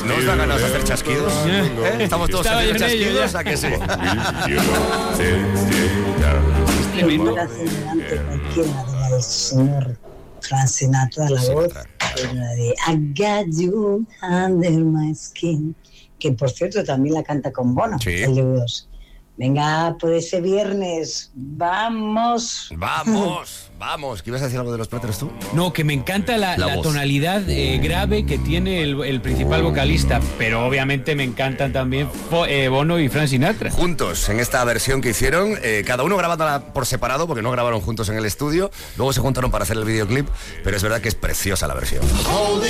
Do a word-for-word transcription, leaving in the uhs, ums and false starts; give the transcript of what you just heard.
¿No os da ganas de hacer chasquidos? ¿Eh? Estamos todos Estaba haciendo yo en ello, chasquidos, ya. ¿a que sí? Tremendo. La delante cualquiera de la del señor Frank Sinatra, la voz, pero la de I got you under my skin, que por cierto también la canta con Bono, Sí. el de U dos. Venga, por ese viernes, vamos. Vamos, vamos. ¿Qué ibas a decir algo de los plátanos tú? No, que me encanta la, La la voz. tonalidad eh, grave que tiene el, el principal vocalista, pero obviamente me encantan también Fo- eh, Bono y Frank Sinatra. Juntos en esta versión que hicieron, eh, cada uno grabándola por separado, porque no grabaron juntos en el estudio, luego se juntaron para hacer el videoclip, pero es verdad que es preciosa la versión.